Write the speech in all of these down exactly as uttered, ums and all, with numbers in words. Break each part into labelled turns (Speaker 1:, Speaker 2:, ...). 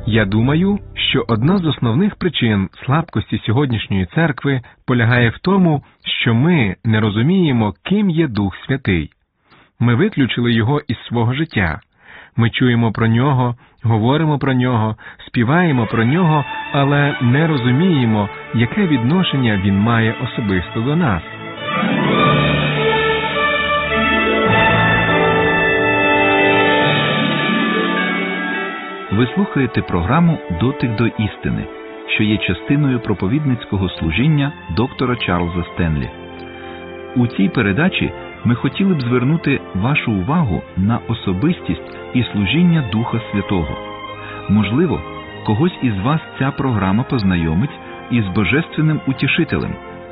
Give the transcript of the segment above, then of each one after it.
Speaker 1: Я думаю, що одна з основних причин слабкості сьогоднішньої церкви полягає в тому, що ми не розуміємо, ким є Дух Святий. Ми виключили його із свого життя. Ми чуємо про нього, говоримо про нього, співаємо про нього, але не розуміємо, яке відношення він має особисто до нас.
Speaker 2: Ви слухаєте програму «Дотик до істини», що є частиною проповідницького служіння доктора Чарльза Стенлі. У цій передачі ми хотіли б звернути вашу увагу на особистість і служіння Духа Святого. Можливо, когось із вас ця програма познайомить із Божественним Утішителем.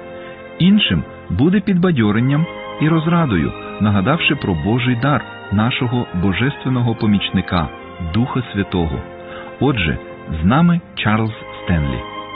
Speaker 2: Іншим буде підбадьоренням і розрадою, нагадавши про Божий дар нашого Божественного помічника – Духа Святого. Отже, з нами Чарльз Стенлі.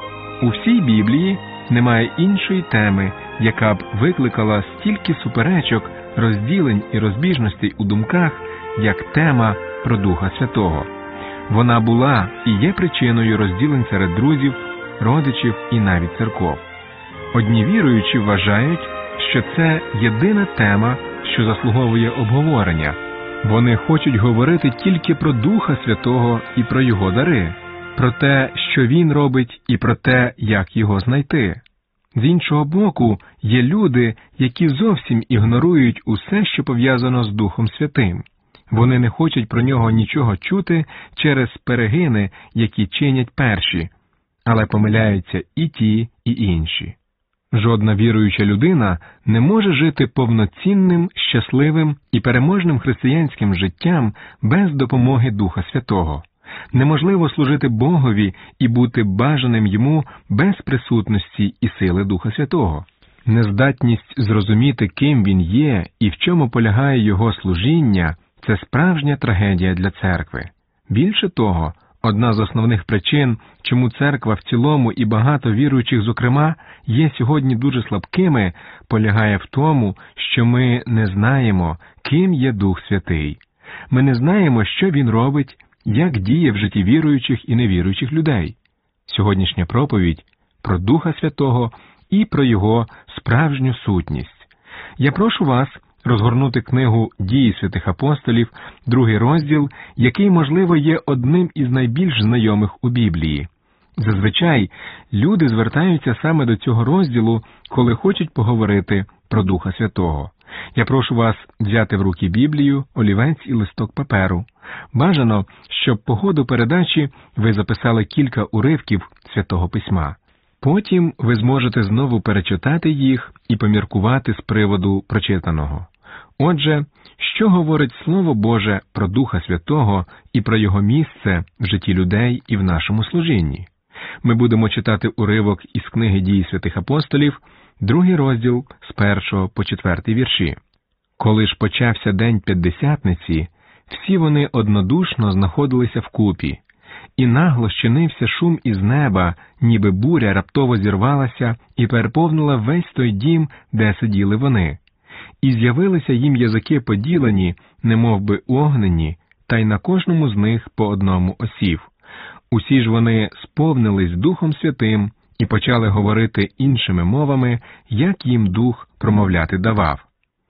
Speaker 1: У всій Біблії немає іншої теми, яка б викликала стільки суперечок, розділень і розбіжностей у думках, як тема про Духа Святого. Вона була і є причиною розділень серед друзів, родичів і навіть церков. Одні віруючі вважають, що це єдина тема, що заслуговує обговорення. Вони хочуть говорити тільки про Духа Святого і про Його дари, про те, що Він робить, і про те, як Його знайти. З іншого боку, є люди, які зовсім ігнорують усе, що пов'язано з Духом Святим. Вони не хочуть про нього нічого чути через перегини, які чинять перші, але помиляються і ті, і інші. Жодна віруюча людина не може жити повноцінним, щасливим і переможним християнським життям без допомоги Духа Святого. Неможливо служити Богові і бути бажаним Йому без присутності і сили Духа Святого. Нездатність зрозуміти, ким Він є і в чому полягає Його служіння – це справжня трагедія для церкви. Більше того, одна з основних причин, чому церква в цілому і багато віруючих, зокрема, є сьогодні дуже слабкими, полягає в тому, що ми не знаємо, ким є Дух Святий. Ми не знаємо, що Він робить, як діє в житті віруючих і невіруючих людей. Сьогоднішня проповідь про Духа Святого і про Його справжню сутність. Я прошу вас розгорнути книгу «Дії святих апостолів», другий розділ, який, можливо, є одним із найбільш знайомих у Біблії. Зазвичай люди звертаються саме до цього розділу, коли хочуть поговорити про Духа Святого. Я прошу вас взяти в руки Біблію, олівець і листок паперу. Бажано, щоб по ходу передачі ви записали кілька уривків Святого Письма. Потім ви зможете знову перечитати їх і поміркувати з приводу прочитаного. Отже, що говорить Слово Боже про Духа Святого і про Його місце в житті людей і в нашому служінні? Ми будемо читати уривок із книги «Дії святих апостолів», другий розділ з першого по четвертий вірші. «Коли ж почався день П'ятдесятниці, всі вони однодушно знаходилися вкупі, і нагло щинився шум із неба, ніби буря раптово зірвалася і переповнила весь той дім, де сиділи вони. І з'явилися їм язики поділені, немов би огнені, та й на кожному з них по одному осів. Усі ж вони сповнились Духом Святим і почали говорити іншими мовами, як їм Дух промовляти давав».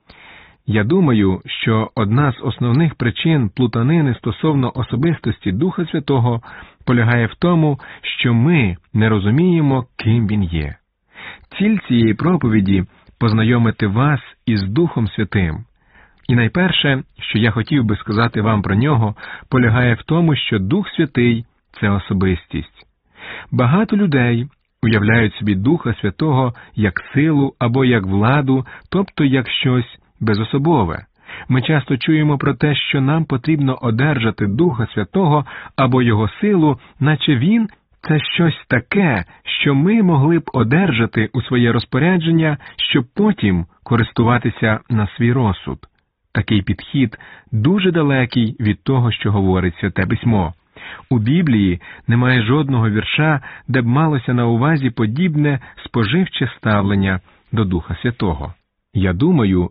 Speaker 1: Я думаю, що одна з основних причин плутанини стосовно особистості Духа Святого полягає в тому, що ми не розуміємо, ким Він є. Ціль цієї проповіді – познайомити вас із Духом Святим. І найперше, що я хотів би сказати вам про нього, полягає в тому, що Дух Святий – це особистість. Багато людей уявляють собі Духа Святого як силу або як владу, тобто як щось безособове. Ми часто чуємо про те, що нам потрібно одержати Духа Святого або Його силу, наче Він – це щось таке, що ми могли б одержати у своє розпорядження, щоб потім користуватися на свій розсуд. Такий підхід дуже далекий від того, що говорить Святе Письмо. У Біблії немає жодного вірша, де б малося на увазі подібне споживче ставлення до Духа Святого. Я думаю,